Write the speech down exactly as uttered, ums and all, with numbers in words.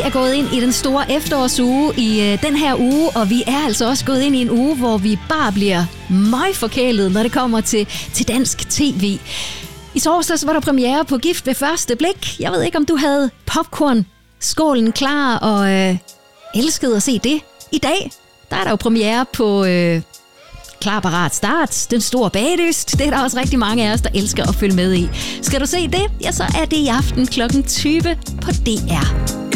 er gået ind i den store efterårsuge i øh, den her uge, og vi er altså også gået ind i en uge, hvor vi bare bliver møgforkælet, når det kommer til, til dansk tv. I torsdags var der premiere på Gift ved første blik. Jeg ved ikke, om du havde popcorn, skålen klar og øh, elskede at se det. I dag, der er der jo premiere på øh, Klar, Parat, Start, Den Store Bagdyst. Det er der også rigtig mange af os, der elsker at følge med i. Skal du se det? Ja, så er det i aften klokken tyve på D R.